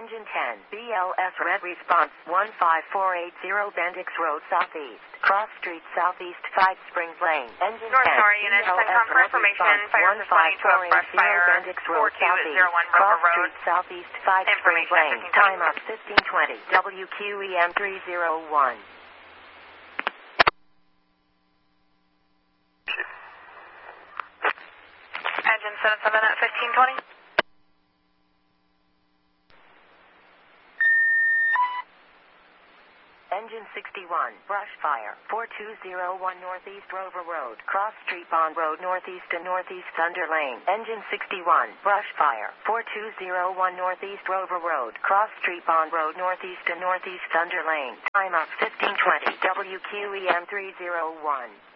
Engine 10, BLS red response 15480 Bendix Road Southeast, Cross Street Southeast 5 Springs Lane. Engine North 10, Star units, BLS CENTCOM for red information, response fire responding to a brush 15480 fire, Bendix Road 4201 Southeast, Rover Cross Road. Street Southeast 5 Springs Information Lane. at 1520. Time up 1520, WQEM 301. Engine 77 at 1520. Engine 61, brush fire, 4201 Northeast Rover Road, Cross Street Bond Road Northeast to Northeast Thunder Lane. Engine 61, brush fire, 4201 Northeast Rover Road, Cross Street Bond Road Northeast to Northeast Thunder Lane. Time up 1520, WQEM 301.